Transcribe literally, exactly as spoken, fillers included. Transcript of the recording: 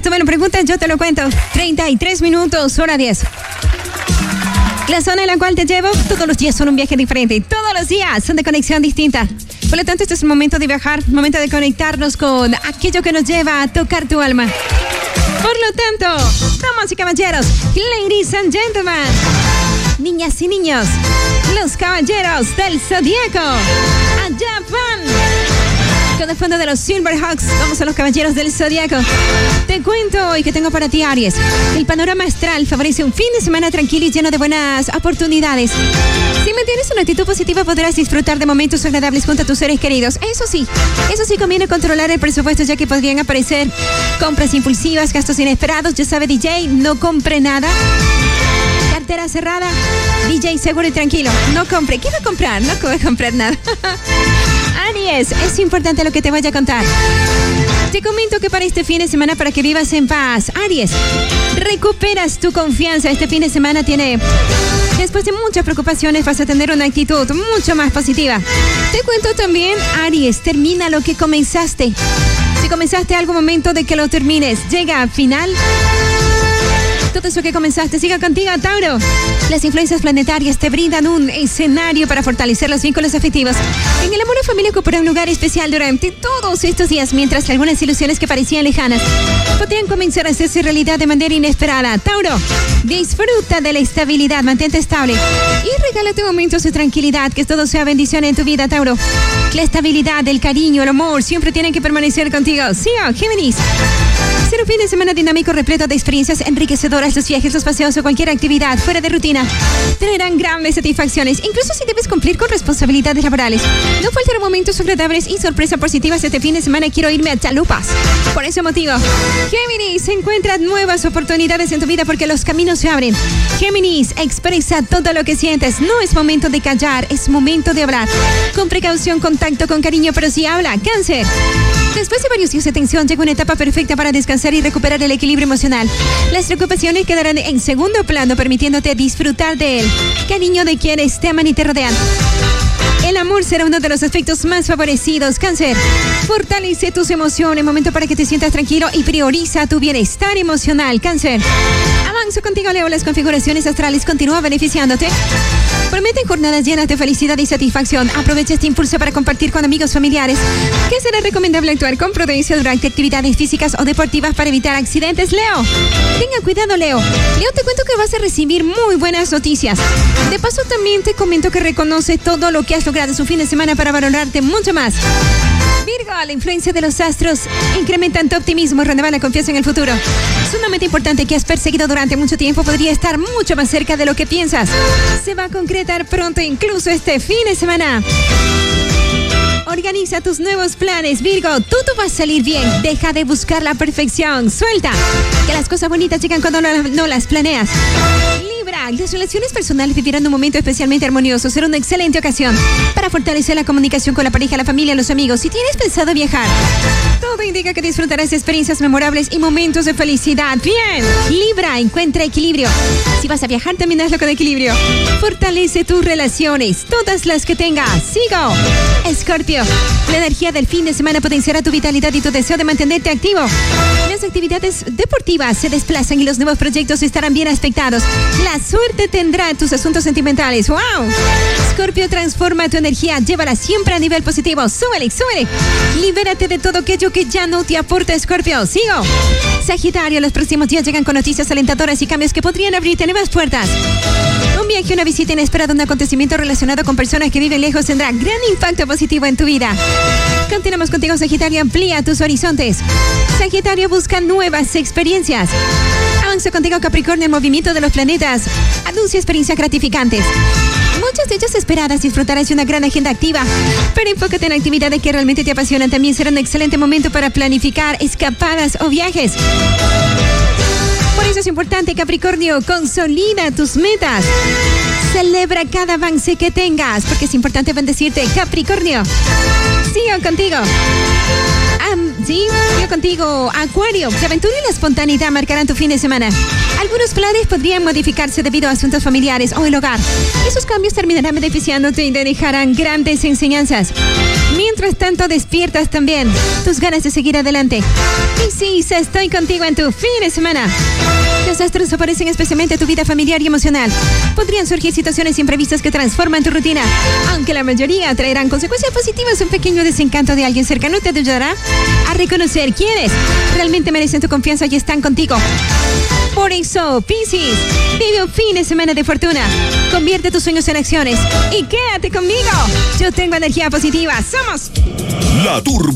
Tú me lo preguntas, yo te lo cuento. treinta y tres minutos, hora diez. La zona en la cual te llevo, todos los días son un viaje diferente. Todos los días son de conexión distinta. Por lo tanto, este es el momento de viajar, momento de conectarnos con aquello que nos lleva a tocar tu alma. Por lo tanto, damas y caballeros, ladies and gentlemen, niñas y niños, los caballeros del Zodíaco, allá van. Con el fondo de los Silverhawks, vamos a los caballeros del Zodíaco. Te cuento hoy que tengo para ti, Aries. El panorama astral favorece un fin de semana tranquilo y lleno de buenas oportunidades. Si mantienes una actitud positiva, podrás disfrutar de momentos agradables junto a tus seres queridos. Eso sí, eso sí conviene controlar el presupuesto, ya que podrían aparecer compras impulsivas, gastos inesperados. Ya sabe, D J, no compre nada. Cartera cerrada, D J seguro y tranquilo. No compre. ¿Qué va a comprar? No voy a comprar nada. Aries, es importante lo que te voy a contar. Te comento que para este fin de semana, para que vivas en paz, Aries, recuperas tu confianza. Este fin de semana tiene, después de muchas preocupaciones, vas a tener una actitud mucho más positiva. Te cuento también, Aries, termina lo que comenzaste. Si comenzaste algo, momento de que lo termines. Llega al final. Todo eso que comenzaste, siga contigo, Tauro. Las influencias planetarias te brindan un escenario para fortalecer los vínculos afectivos. En el amor, la familia ocupará un lugar especial durante todos estos días, mientras que algunas ilusiones que parecían lejanas podrían comenzar a hacerse realidad de manera inesperada. Tauro, disfruta de la estabilidad, mantente estable y regálate momentos de tranquilidad, que todo sea bendición en tu vida, Tauro. La estabilidad, el cariño, el amor siempre tienen que permanecer contigo. Sí, Géminis. Será un fin de semana dinámico, repleto de experiencias enriquecedoras. Los viajes, los paseos o cualquier actividad fuera de rutina traerán grandes satisfacciones, incluso si debes cumplir con responsabilidades laborales. No faltarán momentos agradables y sorpresas positivas este fin de semana. Quiero irme a Chalupas. Por ese motivo, Géminis, encuentra nuevas oportunidades en tu vida porque los caminos se abren. Géminis, expresa todo lo que sientes. No es momento de callar, es momento de hablar. Con precaución, contacto con cariño, pero sí habla. Cáncer. Después de varios días de tensión, llega una etapa perfecta para descansar y recuperar el equilibrio emocional. Las preocupaciones quedarán en segundo plano, permitiéndote disfrutar de él. Cariño de quienes te aman y te rodean. El amor será uno de los aspectos más favorecidos. Cáncer, fortalece tus emociones, momento para que te sientas tranquilo y prioriza tu bienestar emocional. Cáncer, avanzo contigo, Leo. Las configuraciones astrales continúan beneficiándote. Prometen jornadas llenas de felicidad y satisfacción. Aprovecha este impulso para compartir con amigos familiares, que será recomendable actuar con prudencia durante actividades físicas o deportivas para evitar accidentes. Leo, tenga cuidado, Leo. Leo, te cuento que vas a recibir muy buenas noticias. De paso, también te comento que reconoce todo lo que has logrado su fin de semana para valorarte mucho más. Virgo, la influencia de los astros incrementan tu optimismo y renueva la confianza en el futuro. Es una meta importante que has perseguido durante mucho tiempo. Podría estar mucho más cerca de lo que piensas. Se va a concretar pronto, incluso este fin de semana. Organiza tus nuevos planes, Virgo. Todo va a salir bien. Deja de buscar la perfección. Suelta, que las cosas bonitas llegan cuando no, no las planeas. Libra, las relaciones personales vivirán un momento especialmente armonioso. Será una excelente ocasión para fortalecer la comunicación con la pareja, la familia, los amigos. Si tienes pensado viajar, todo indica que disfrutarás de experiencias memorables y momentos de felicidad. Bien, Libra, encuentra equilibrio. Si vas a viajar, también hazlo con equilibrio. Fortalece tus relaciones, todas las que tengas. Sigo. Escorpio, la energía del fin de semana potenciará tu vitalidad y tu deseo de mantenerte activo. Las actividades deportivas se desplazan y los nuevos proyectos estarán bien aspectados. La suerte tendrá tus asuntos sentimentales. ¡Wow! Escorpio, transforma tu energía, llévala siempre a nivel positivo. Súbele, súbele. Libérate de todo aquello que ya no te aporta, Escorpio. Sigo. Sagitario, los próximos días llegan con noticias alentadoras y cambios que podrían abrirte nuevas puertas. Un viaje, una visita inesperada, un acontecimiento relacionado con personas que viven lejos tendrá gran impacto positivo en tu vida. Continuamos contigo, Sagitario. Amplía tus horizontes. Sagitario, busca nuevas experiencias. Avanza contigo, Capricornio. El movimiento de los planetas anuncia experiencias gratificantes. Muchas de ellas esperadas. Disfrutarás de una gran agenda activa, pero enfócate en actividades que realmente te apasionan. También será un excelente momento para planificar escapadas o viajes. Por eso es importante, Capricornio, consolida tus metas. Celebra cada avance que tengas, porque es importante bendecirte, Capricornio. Sigo contigo. Um, sí, sigo contigo, Acuario. La aventura y la espontaneidad marcarán tu fin de semana. Algunos planes podrían modificarse debido a asuntos familiares o el hogar. Esos cambios terminarán beneficiándote y te dejarán grandes enseñanzas. Mientras tanto, despiertas también tus ganas de seguir adelante. Piscis, estoy contigo en tu fin de semana. Los astros aparecen especialmente a tu vida familiar y emocional. Podrían surgir situaciones imprevistas que transforman tu rutina, aunque la mayoría traerán consecuencias positivas. Un pequeño desencanto de alguien cercano te ayudará a reconocer quiénes realmente merecen tu confianza y están contigo. Por eso, Piscis, vive un fin de semana de fortuna. Convierte tus sueños en acciones y quédate conmigo. Yo tengo energía positiva. Somos La Turbo.